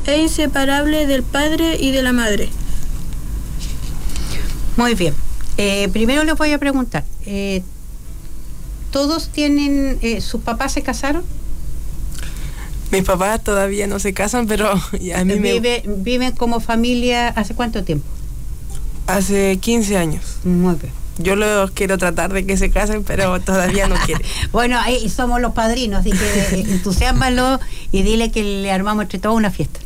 es inseparable del padre y de la madre. Muy bien. Primero les voy a preguntar, ¿todos tienen, sus papás se casaron? Mis papás todavía no se casan, pero a mí ¿Viven como familia hace cuánto tiempo? Hace 15 años. Muy bien. Yo los quiero tratar de que se casen, pero todavía no quieren. Bueno, ahí somos los padrinos, así que entusiásmalo y dile que le armamos entre todos una fiesta.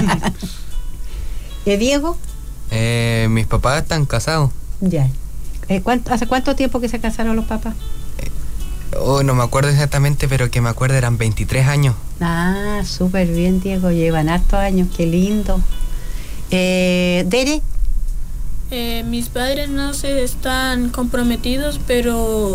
¿Diego? Mis papás están casados. Ya. ¿Hace cuánto tiempo que se casaron los papás? No me acuerdo exactamente, pero que me acuerdo eran 23 años. Ah, súper bien, Diego. Llevan hartos años, qué lindo. ¿Dere? Mis padres no se están comprometidos, pero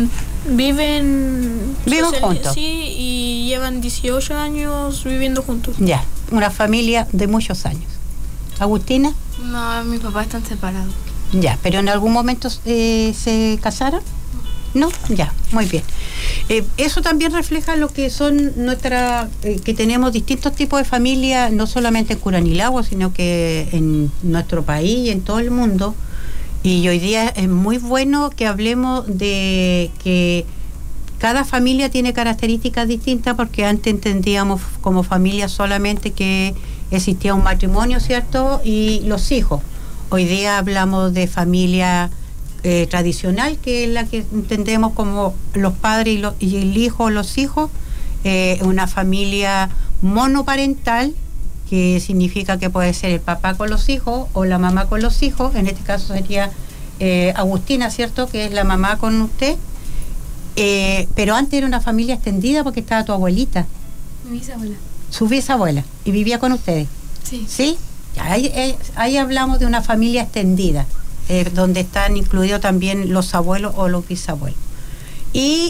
viven juntos. Sí, y llevan 18 años viviendo juntos. Ya, una familia de muchos años. ¿Agustina? No, mis papás están separados. Ya, pero en algún momento se casaron. ¿No? Ya, muy bien. Eso también refleja lo que son que tenemos distintos tipos de familias, no solamente en Curanilagua, sino que en nuestro país y en todo el mundo. Y hoy día es muy bueno que hablemos de que cada familia tiene características distintas, porque antes entendíamos como familia solamente que existía un matrimonio, ¿cierto? Y los hijos. Hoy día hablamos de familia tradicional, que es la que entendemos como los padres y el hijo, los hijos, una familia monoparental, que significa que puede ser el papá con los hijos o la mamá con los hijos. En este caso sería Agustina, ¿cierto?, que es la mamá con usted, pero antes era una familia extendida porque estaba tu abuelita. Mi bisabuela. Su bisabuela, y vivía con ustedes. Sí. ¿Sí? Ahí hablamos de una familia extendida, donde están incluidos también los abuelos o los bisabuelos. Y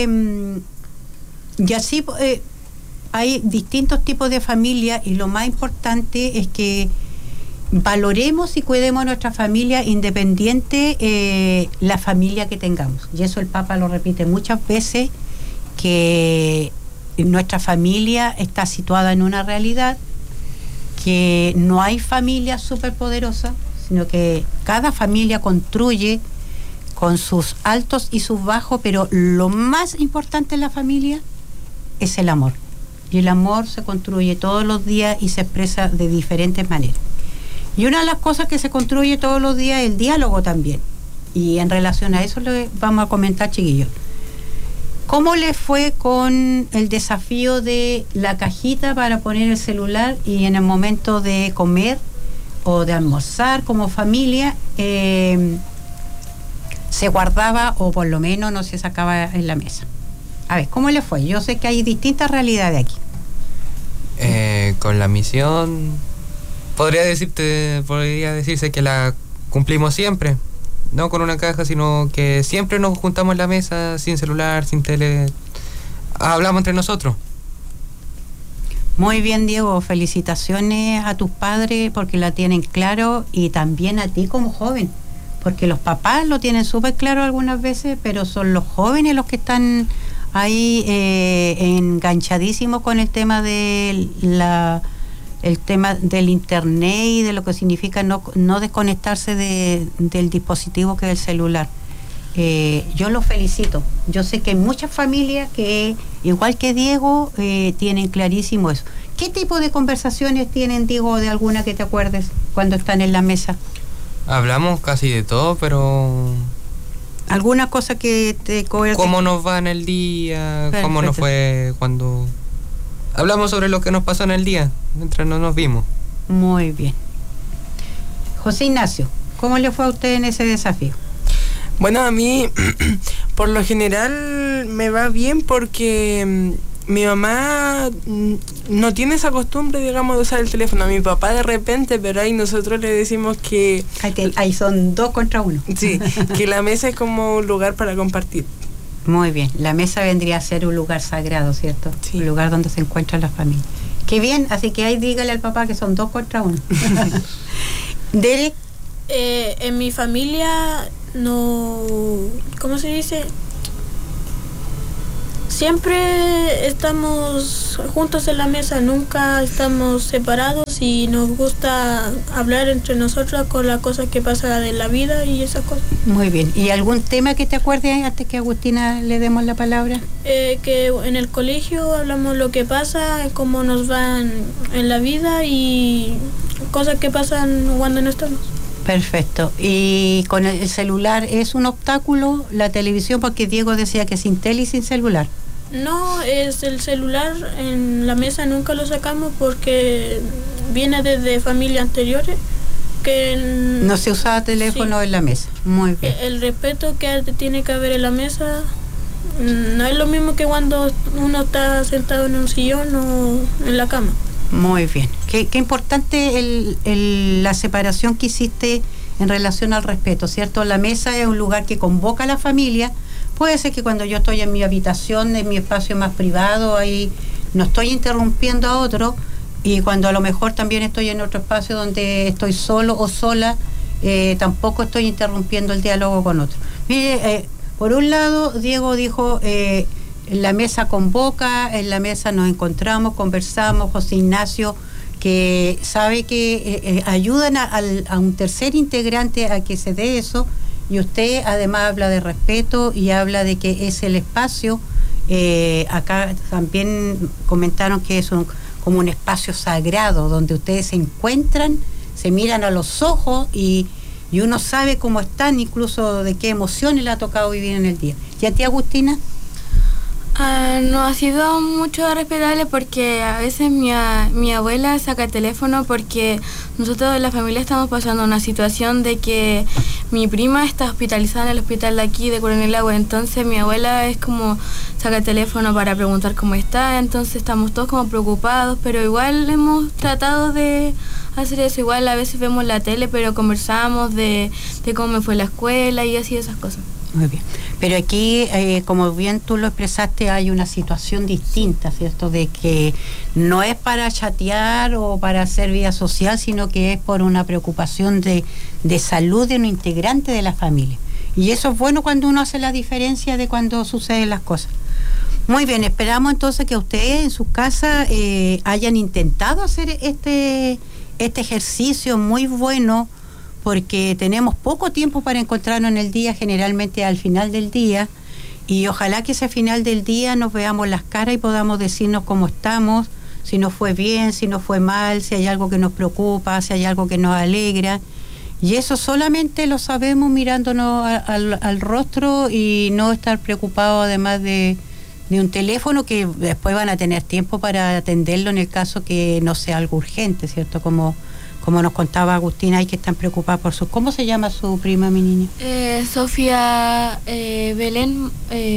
así hay distintos tipos de familia, y lo más importante es que valoremos y cuidemos nuestra familia independiente la familia que tengamos. Y eso el Papa lo repite muchas veces, que nuestra familia está situada en una realidad, que no hay familia superpoderosa, sino que cada familia construye con sus altos y sus bajos, pero lo más importante en la familia es el amor. Y el amor se construye todos los días y se expresa de diferentes maneras. Y una de las cosas que se construye todos los días es el diálogo también. Y en relación a eso le vamos a comentar, chiquillos. ¿Cómo les fue con el desafío de la cajita para poner el celular y en el momento de comer o de almorzar como familia se guardaba, o por lo menos no se sacaba en la mesa? A ver, ¿cómo les fue? Yo sé que hay distintas realidades aquí. Con la misión podría decirse que la cumplimos siempre. No con una caja, sino que siempre nos juntamos en la mesa, sin celular, sin tele. Hablamos entre nosotros. Muy bien, Diego. Felicitaciones a tus padres porque la tienen claro, y también a ti como joven, porque los papás lo tienen súper claro algunas veces, pero son los jóvenes los que están ahí enganchadísimos con el tema de el tema del internet y de lo que significa no desconectarse del dispositivo que es el celular. Yo los felicito. Yo sé que hay muchas familias que, igual que Diego, tienen clarísimo eso. ¿Qué tipo de conversaciones tienen, Diego, de alguna que te acuerdes cuando están en la mesa? Hablamos casi de todo, pero... ¿Alguna cosa que te... ¿Cómo nos va en el día? Perfecto. ¿Cómo nos fue cuando... Hablamos sobre lo que nos pasó en el día, mientras no nos vimos. Muy bien. José Ignacio, ¿cómo le fue a usted en ese desafío? Bueno, a mí, por lo general, me va bien porque mi mamá no tiene esa costumbre, digamos, de usar el teléfono. A mi papá de repente, pero ahí nosotros le decimos que... Ahí son 2 contra 1. Sí, que la mesa es como un lugar para compartir. Muy bien, la mesa vendría a ser un lugar sagrado, ¿cierto? Sí. Un lugar donde se encuentra la familia. Qué bien, así que ahí dígale al papá que son 2 contra 1. Derek. En mi familia no... ¿Cómo se dice? Siempre estamos juntos en la mesa, nunca estamos separados y nos gusta hablar entre nosotros con las cosas que pasan en la vida y esas cosas. Muy bien. ¿Y algún tema que te acuerdes antes que a Agustina le demos la palabra? Que en el colegio hablamos lo que pasa, cómo nos va en la vida y cosas que pasan cuando no estamos. Perfecto. ¿Y con el celular es un obstáculo la televisión? Porque Diego decía que sin tele y sin celular. No, es el celular en la mesa nunca lo sacamos porque viene desde familias anteriores que no se usaba teléfono en la mesa. Muy bien. El respeto que tiene que haber en la mesa no es lo mismo que cuando uno está sentado en un sillón o en la cama. Muy bien. Qué importante la separación que hiciste en relación al respeto, ¿cierto? La mesa es un lugar que convoca a la familia. Puede ser que cuando yo estoy en mi habitación, en mi espacio más privado, ahí no estoy interrumpiendo a otro, y cuando a lo mejor también estoy en otro espacio donde estoy solo o sola, tampoco estoy interrumpiendo el diálogo con otro. Mire, por un lado, Diego dijo... la mesa convoca, en la mesa nos encontramos, conversamos. José Ignacio, que sabe que ayudan a un tercer integrante a que se dé eso, y usted además habla de respeto y habla de que es el espacio. Acá también comentaron que es como un espacio sagrado donde ustedes se encuentran, se miran a los ojos y uno sabe cómo están, incluso de qué emociones le ha tocado vivir en el día. ¿Y a ti, Agustina? No ha sido mucho respetable porque a veces mi abuela saca el teléfono porque nosotros en la familia estamos pasando una situación de que mi prima está hospitalizada en el hospital de aquí de Coronel Agua, entonces mi abuela es como saca el teléfono para preguntar cómo está, entonces estamos todos como preocupados, pero igual hemos tratado de hacer eso, igual a veces vemos la tele, pero conversamos de cómo me fue la escuela y así esas cosas. Muy bien. Pero aquí, como bien tú lo expresaste, hay una situación distinta, ¿cierto? De que no es para chatear o para hacer vida social, sino que es por una preocupación de salud de un integrante de la familia. Y eso es bueno cuando uno hace la diferencia de cuando suceden las cosas. Muy bien, esperamos entonces que ustedes en sus casas hayan intentado hacer este ejercicio muy bueno, porque tenemos poco tiempo para encontrarnos en el día, generalmente al final del día, y ojalá que ese final del día nos veamos las caras y podamos decirnos cómo estamos, si nos fue bien, si nos fue mal, si hay algo que nos preocupa, si hay algo que nos alegra, y eso solamente lo sabemos mirándonos al rostro y no estar preocupados además de un teléfono que después van a tener tiempo para atenderlo en el caso que no sea algo urgente, ¿cierto? Como nos contaba Agustina, hay que estar preocupada por su... ¿Cómo se llama su prima, mi niña? Sofía Belén.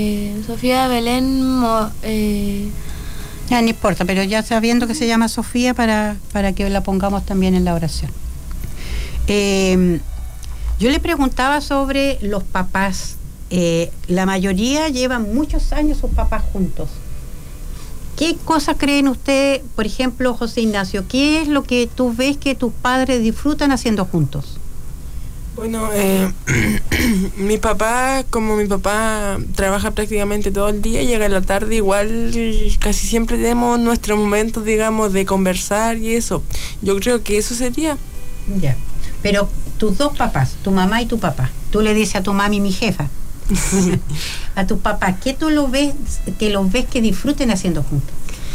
No importa, pero ya sabiendo que se llama Sofía para que la pongamos también en la oración. Yo le preguntaba sobre los papás. La mayoría llevan muchos años sus papás juntos. ¿Qué cosas creen ustedes, por ejemplo, José Ignacio, qué es lo que tú ves que tus padres disfrutan haciendo juntos? Bueno, mi papá trabaja prácticamente todo el día, llega a la tarde, igual casi siempre tenemos nuestros momentos, digamos, de conversar y eso. Yo creo que eso sería. Ya, pero tus dos papás, tu mamá y tu papá, tú le dices a tu mami mi jefa, a tus papás, ¿qué tú los ves que disfruten haciendo juntos?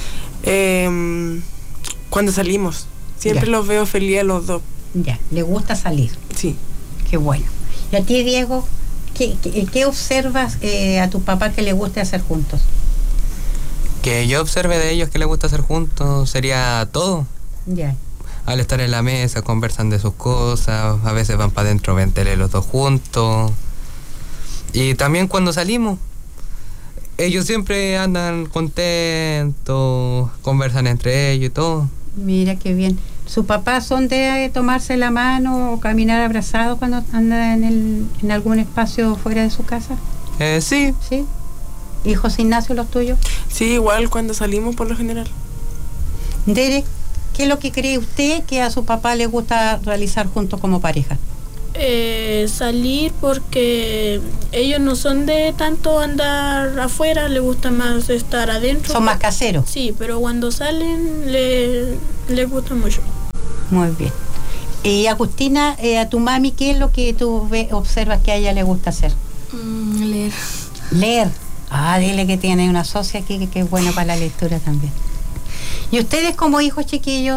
Cuando salimos, siempre los veo felices a los dos. Ya, ¿le gusta salir? Sí. Qué bueno. ¿Y a ti, Diego, qué observas a tus papás que les guste hacer juntos? Que yo observe de ellos que les gusta hacer juntos sería todo. Ya. Al estar en la mesa conversan de sus cosas, a veces van para adentro, ven tele los dos juntos. Y también cuando salimos, ellos siempre andan contentos, conversan entre ellos y todo. Mira qué bien. ¿Sus papás son de tomarse la mano o caminar abrazados cuando andan en algún espacio fuera de su casa? Sí. ¿Sí? ¿Y José Ignacio, los tuyos? Sí, igual cuando salimos por lo general. Derek, ¿qué es lo que cree usted que a su papá le gusta realizar juntos como pareja? Salir porque ellos no son de tanto andar afuera, les gusta más estar adentro. Son más caseros. Sí, pero cuando salen les gusta mucho. Muy bien. Y Agustina, a tu mami, ¿qué es lo que tú observas que a ella le gusta hacer? Leer. Leer. Dile que tiene una socia aquí que es buena para la lectura también. Y ustedes como hijos chiquillos,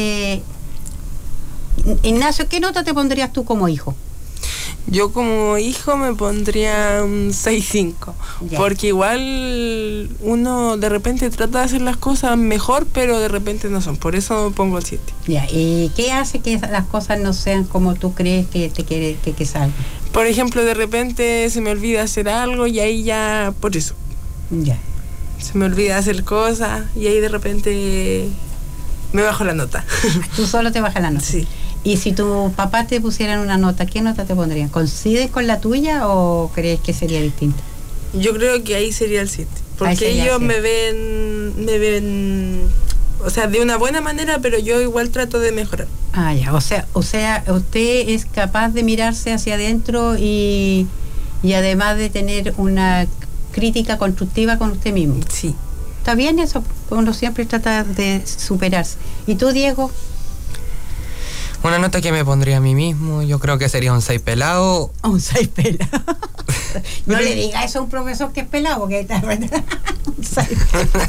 Ignacio, ¿qué nota te pondrías tú como hijo? Yo como hijo me pondría un 6-5, porque igual uno de repente trata de hacer las cosas mejor, pero de repente no son, por eso me pongo el 7. Ya, ¿y qué hace que las cosas no sean como tú crees que te quiere que salgan? Por ejemplo, de repente se me olvida hacer algo y ahí ya, por eso. Ya. Se me olvida hacer cosas y ahí de repente me bajo la nota. ¿Tú solo te bajas la nota? Sí. Y si tu papá te pusieran una nota, ¿qué nota te pondrían? ¿Coincides con la tuya o crees que sería distinta? Yo creo que ahí sería el 7. Porque ellos me ven, o sea, de una buena manera, pero yo igual trato de mejorar. Ya, o sea, usted es capaz de mirarse hacia adentro y además de tener una crítica constructiva con usted mismo. Sí. ¿Está bien eso? Uno siempre trata de superarse. ¿Y tú, Diego? Una nota que me pondría a mí mismo, yo creo que sería un 6 pelado. Un 6 pelado. No le diga eso a un profesor que es pelado, porque está un 6 pelado.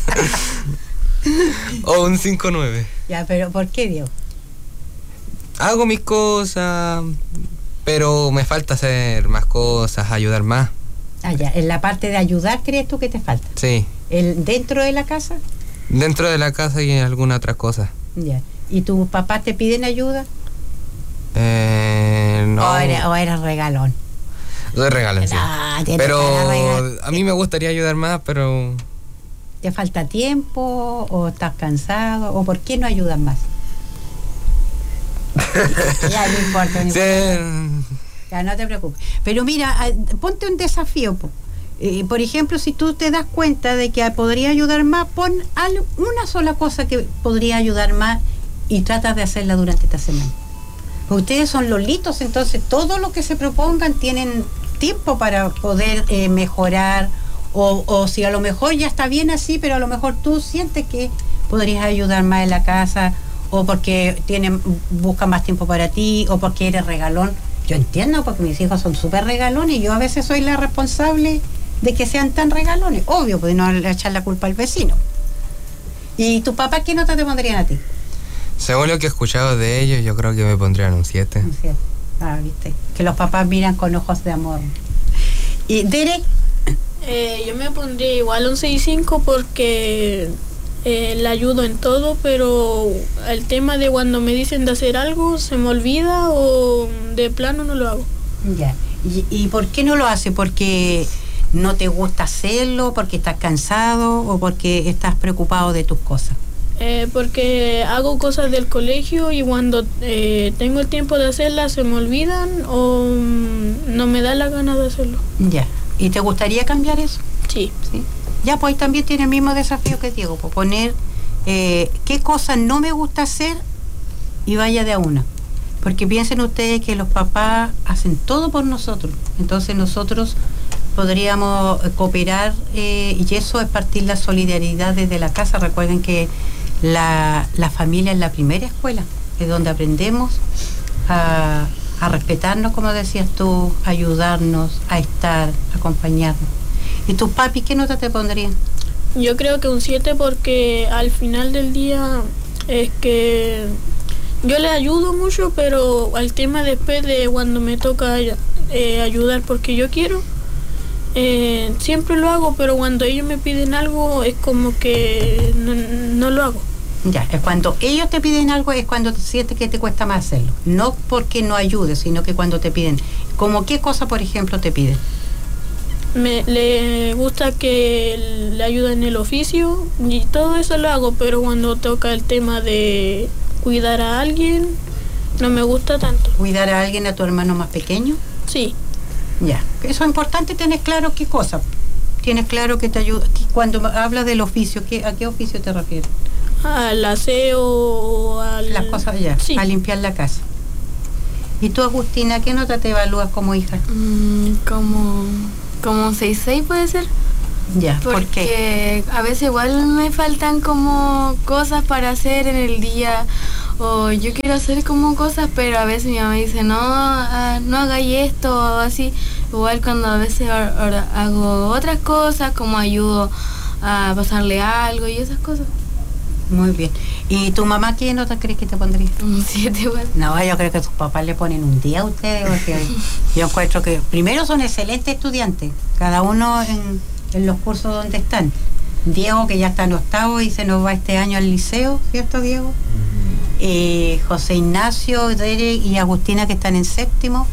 O un 5-9. Ya, pero ¿por qué, Diego? Hago mis cosas, pero me falta hacer más cosas, ayudar más. Ya, en la parte de ayudar, ¿crees tú que te falta? Sí. ¿Dentro de la casa? Dentro de la casa y en alguna otra cosa. Ya. ¿Y tus papás te piden ayuda? No. ¿O eres regalón? Soy regalón, sí. Pero a mí me gustaría ayudar más, pero... ¿Te falta tiempo o estás cansado o por qué no ayudas más? Ya, no importa. Sí. Ya, no te preocupes. Pero mira, ponte un desafío. Por ejemplo, si tú te das cuenta de que podría ayudar más, pon una sola cosa que podría ayudar más y tratas de hacerla durante esta semana. Ustedes son lolitos, entonces todo lo que se propongan tienen tiempo para poder mejorar o si a lo mejor ya está bien así, pero a lo mejor tú sientes que podrías ayudar más en la casa o porque buscan más tiempo para ti o porque eres regalón. Yo entiendo porque mis hijos son súper regalones y yo a veces soy la responsable de que sean tan regalones. Obvio, pues no le echar la culpa al vecino. ¿Y tu papá qué nota te pondrían a ti? Según lo que he escuchado de ellos, yo creo que me pondrían un 7. Un 7. Viste. Que los papás miran con ojos de amor. ¿Y Derek? Yo me pondría igual un 6-5 porque le ayudo en todo, pero el tema de cuando me dicen de hacer algo se me olvida o de plano no lo hago. Ya. ¿Y por qué no lo hace? ¿Porque no te gusta hacerlo? ¿Porque estás cansado? ¿O porque estás preocupado de tus cosas? Porque hago cosas del colegio y cuando tengo el tiempo de hacerlas se me olvidan o no me da la gana de hacerlo. Ya. ¿Y te gustaría cambiar eso? Sí. ¿Sí? Ya, pues también tiene el mismo desafío que Diego, pues poner qué cosas no me gusta hacer y vaya de a una. Porque piensen ustedes que los papás hacen todo por nosotros. Entonces nosotros podríamos cooperar y eso es partir la solidaridad desde la casa. Recuerden que la familia es la primera escuela, es donde aprendemos a respetarnos, como decías tú, a ayudarnos, a estar, a acompañarnos. ¿Y tus papis qué nota te pondrían? Yo creo que un 7 porque al final del día es que yo les ayudo mucho, pero al tema después de cuando me toca ayudar porque yo quiero, siempre lo hago, pero cuando ellos me piden algo es como que no lo hago. Ya, es cuando ellos te piden algo, es cuando sientes que te cuesta más hacerlo. No porque no ayudes, sino que cuando te piden. ¿Cómo qué cosa, por ejemplo, te piden? Le gusta que le ayude en el oficio y todo eso lo hago, pero cuando toca el tema de cuidar a alguien, no me gusta tanto. ¿Cuidar a alguien, a tu hermano más pequeño? Sí. Ya, eso es importante, tienes claro qué cosa. Tienes claro que te ayuda. Cuando hablas del oficio, ¿a qué oficio te refieres? Al aseo o las cosas ya, sí. A limpiar la casa. ¿Y tú, Agustina, qué nota te evalúas como hija? Como 6-6 puede ser. Ya, ¿por qué? Porque a veces igual me faltan como cosas para hacer en el día, o yo quiero hacer como cosas, pero a veces mi mamá dice, no hagáis esto o así. Igual cuando a veces ahora hago otras cosas, como ayudo a pasarle algo y esas cosas. Muy bien. ¿Y tu mamá qué nota crees que te pondría? Un 7 igual. No, yo creo que tus papás le ponen un 10 a ustedes, porque yo encuentro que primero son excelentes estudiantes, cada uno en los cursos donde están. Diego, que ya está en octavo y se nos va este año al liceo, ¿cierto, Diego? José Ignacio, Derek y Agustina, que están en séptimo.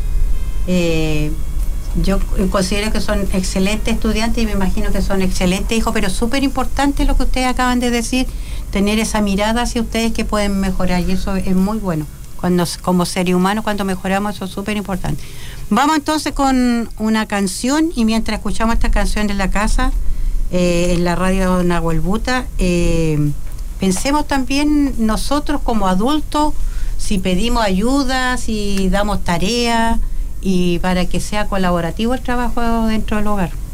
Yo considero que son excelentes estudiantes y me imagino que son excelentes hijos, pero súper importante lo que ustedes acaban de decir, tener esa mirada hacia ustedes que pueden mejorar, y eso es muy bueno. Cuando, como seres humanos, cuando mejoramos, eso es súper importante. Vamos entonces con una canción, y mientras escuchamos esta canción de la casa, en la radio Nahuel Buta, pensemos también nosotros como adultos, si pedimos ayuda, si damos tareas, y para que sea colaborativo el trabajo dentro del hogar.